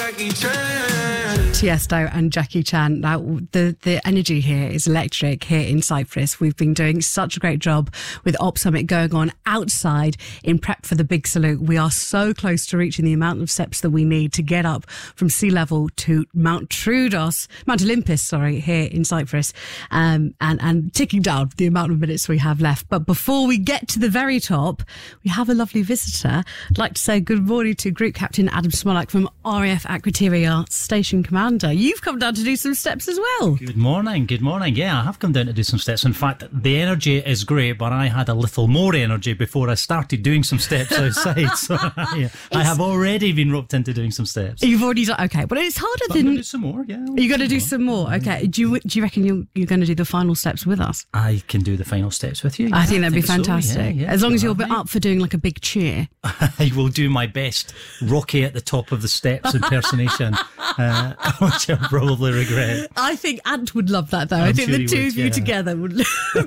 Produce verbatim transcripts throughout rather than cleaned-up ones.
Jackie Chan. Tiesto and Jackie Chan. Now, the, the energy here is electric here in Cyprus. We've been doing such a great job with Op Summit going on outside in prep for the big salute. We are so close to reaching the amount of steps that we need to get up from sea level to Mount Troodos, Mount Olympus, sorry, here in Cyprus, um, and, and ticking down the amount of minutes we have left. But before we get to the very top, we have a lovely visitor. I'd like to say good morning to Group Captain Adam Smolak from R A F Akrotiri Station Commander. You've come down to do some steps as well. Good morning, good morning. Yeah, I have come down to do some steps. In fact, the energy is great, but I had a little more energy before I started doing some steps outside. So yeah, I have already been roped into doing some steps. You've already done, okay, but it's harder But than... I'm going to do some more, yeah. You're going to do some more, okay. Do you do you reckon you're, you're going to do the final steps with us? I can do the final steps with you. I yeah, think that'd be so, fantastic. yeah, yeah, as long as you're lovely. up for doing like a big cheer. I will do my best Rocky at the top of the steps impersonation, uh, which I'll probably regret. I think Ant would love that though. I'm I think sure the he two would, of you yeah. together would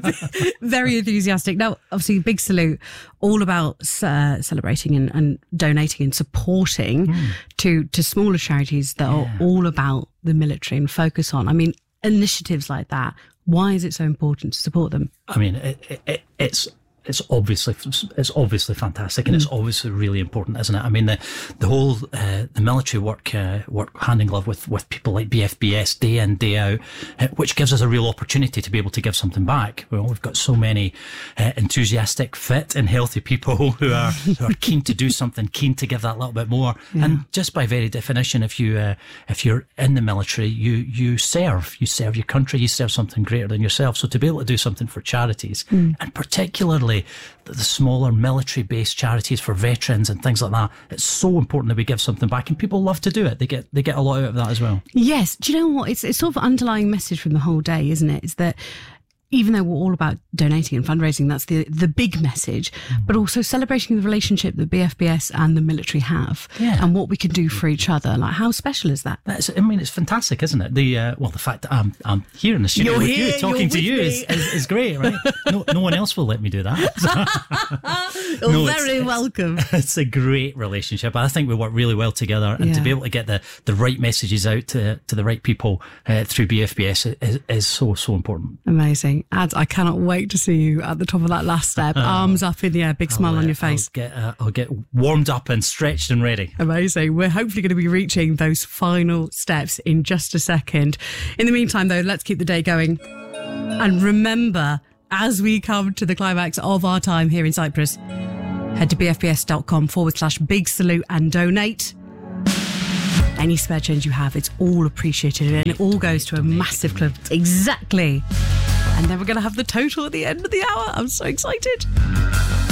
be very enthusiastic. Now, obviously, big salute, all about uh, celebrating and, and donating and supporting mm. to, to smaller charities that yeah. are all about the military and focus on, I mean, initiatives like that. Why is it so important to support them? I mean, it, it, it's it's obviously it's obviously fantastic, and mm. it's obviously really important, isn't it? I mean, the the whole uh, the military work uh, work hand in glove with with people like B F B S day in day out, uh, which gives us a real opportunity to be able to give something back. Well, we've got so many uh, enthusiastic, fit, and healthy people who are who are keen to do something, keen to give that little bit more. Yeah. And just by very definition, if you uh, if you're in the military, you you serve, you serve your country, you serve something greater than yourself. So to be able to do something for charities, mm. and particularly the smaller military-based charities for veterans and things like that, it's so important that we give something back, and people love to do it. They get they get a lot out of that as well. Yes. Do you know what? It's it's sort of an underlying message from the whole day, isn't it? Is that even though we're all about donating and fundraising, that's the the big message, mm. but also celebrating the relationship that B F B S and the military have, yeah. and what we can do for each other. Like, how special is that? That's, I mean, it's fantastic, isn't it? The uh, well, the fact that I'm I'm here in the studio you're with here, you, talking to you me. is, is is great, right? No, no one else will let me do that. You're no, very it's, welcome. It's, it's a great relationship. I think we work really well together, and yeah. to be able to get the, the right messages out to to the right people uh, through B F B S is, is so so important. Amazing, Ads. I cannot wait to see you at the top of that last step, arms up in the air, big smile I'll, uh, on your face. I'll get, uh, I'll get warmed up and stretched and ready. Amazing. We're hopefully going to be reaching those final steps in just a second. In the meantime, though, let's keep the day going. And remember, as we come to the climax of our time here in Cyprus, head to bfbs.com forward slash big salute and donate. Any spare change you have, it's all appreciated, and it all goes to a massive club. Exactly. And then we're going to have the total at the end of the hour. I'm so excited.